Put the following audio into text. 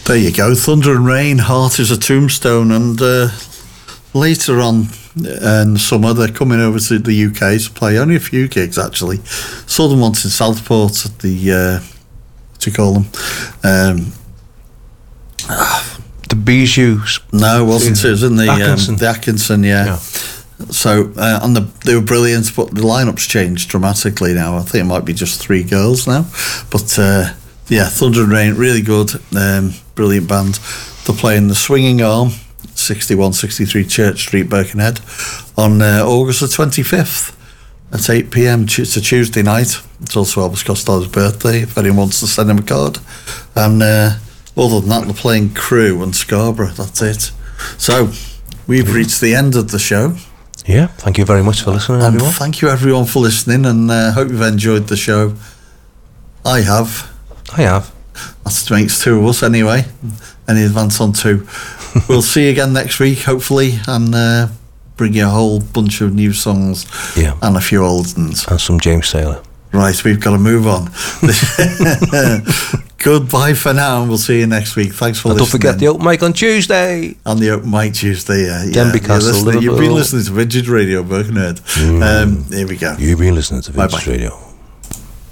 There you go. Thunder and Rain, Heart is a Tombstone, and later on in summer they're coming over to the UK to play only a few gigs actually. Saw them once in Southport at the what do you call them? The Bijous. No, it wasn't. It was in the Atkinson, yeah. So and they were brilliant, but the lineup's changed dramatically now. I think it might be just 3 girls now, but yeah, Thunder and Rain, really good, brilliant band. They're playing the Swinging Arm, 6163 Church Street, Birkenhead, on August the 25th at 8 p.m. It's a Tuesday night. It's also Elvis Costello's birthday, if anyone wants to send him a card. And other than that, they're playing Crew and Scarborough. That's it. So we've reached the end of the show. Yeah, thank you very much for listening, everyone. Thank you everyone for listening, and hope you've enjoyed the show. I have. That makes 2 of us anyway. Any advance on 2. We'll see you again next week, hopefully, and bring you a whole bunch of new songs and a few old ones. And some James Taylor. Right, we've got to move on. Goodbye for now, and we'll see you next week. Thanks for listening. Don't forget the open mic on Tuesday. On the open mic Tuesday, Denby Castle, you've been listening to Vintage Radio, Birkenhead. Here we go. You've been listening to Vintage Radio.